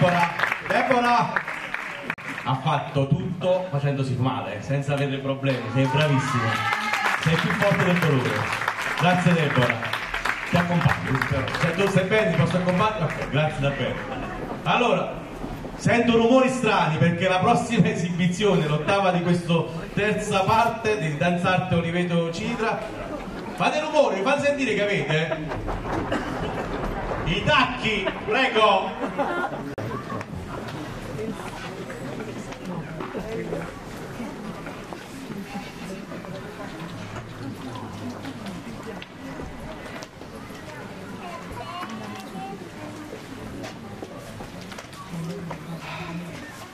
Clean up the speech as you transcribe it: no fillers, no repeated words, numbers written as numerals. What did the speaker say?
Deborah ha fatto tutto facendosi male, senza avere problemi, sei bravissima, sei più forte del dolore. Grazie Deborah, ti accompagno, se tu stai bene ti posso accompagnare? Ok, grazie davvero. Allora, sento rumori strani perché la prossima esibizione, l'ottava di questa terza parte di Danzarte Oliveto Citra, fate rumore, fate sentire che avete i tacchi, prego.